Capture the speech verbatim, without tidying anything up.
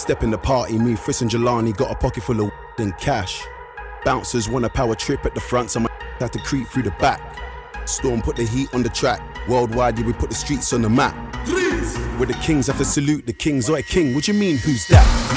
Step in the party, me, Friss and Jelani, got a pocket full of and cash. Bouncers want a power trip at the front, so my had to creep through the back. Storm put the heat on the track. Worldwide, yeah, we put the streets on the map. With the kings, have to salute the kings. Oi, king, what you mean, who's that?